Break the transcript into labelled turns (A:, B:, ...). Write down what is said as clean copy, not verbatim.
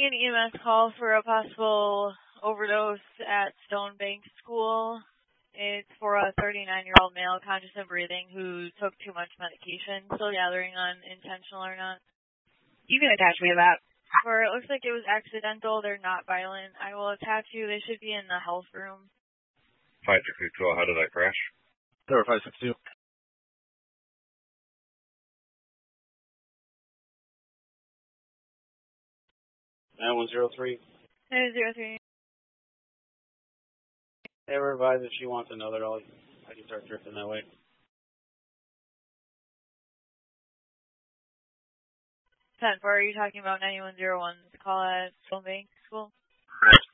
A: an EMS call for a possible overdose at Stone Bank School. It's for a 39-year-old male conscious and breathing who took too much medication. Still gathering on intentional or not.
B: You can attach me to that.
A: It looks like it was accidental. They're not violent. I will attach you. They should be in the health room.
C: 5662, how did I crash?
D: 0562.
E: 9103.
A: 903.
E: They were advised if she wants another, I can start drifting that way.
A: 10-4, are you talking about 9101's call at Stone Bank School?
E: Correct.